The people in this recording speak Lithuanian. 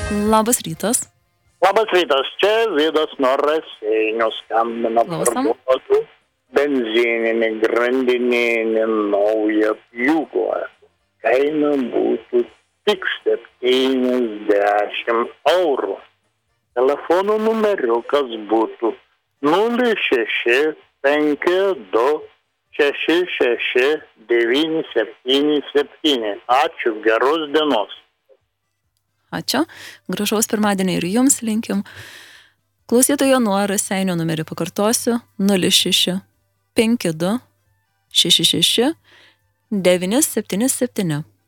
Labas rytas. Labas rytas, čia Vidas nuo Raseinių skambina parduotų benzininį grandinėlį naują pjūklą. Kaina būtų tik 70 eurų. Telefono numeriukas būtų 0652 66 977. Ačiū, geros dienos. Ačiū. Gražaus pirmadienį ir jums linkim. Klausytojo nuo Raseinių numerį pakartosiu 0652 66 977.